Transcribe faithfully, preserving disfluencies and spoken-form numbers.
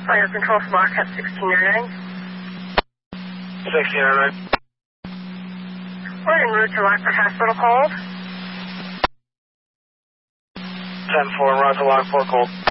Fire control for Marquette sixteen nine. sixteen nine. We're en route to Lockport Hospital, cold. ten four, Roger, Lockport, cold.